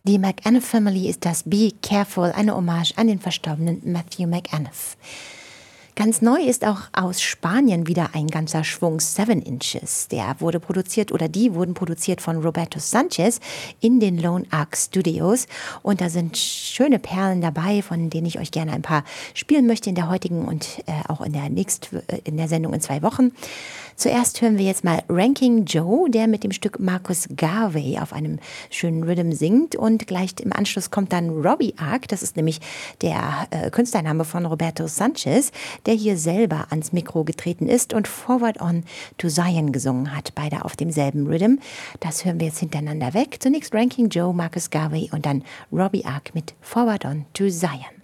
Die McAnuff Family ist das Be Careful, eine Hommage an den verstorbenen Matthew McAnuff. Ganz neu ist auch aus Spanien wieder ein ganzer Schwung 7 Inches. Die wurden produziert von Roberto Sanchez in den Lone Ark Studios. Und da sind schöne Perlen dabei, von denen ich euch gerne ein paar spielen möchte in der heutigen und auch in der Sendung in 2 Wochen. Zuerst hören wir jetzt mal Ranking Joe, der mit dem Stück Marcus Garvey auf einem schönen Rhythm singt. Und gleich im Anschluss kommt dann Robbie Ark, das ist nämlich der Künstlername von Roberto Sanchez, der hier selber ans Mikro getreten ist und Forward on to Zion gesungen hat, beide auf demselben Rhythm. Das hören wir jetzt hintereinander weg. Zunächst Ranking Joe, Marcus Garvey und dann Robbie Ark mit Forward on to Zion.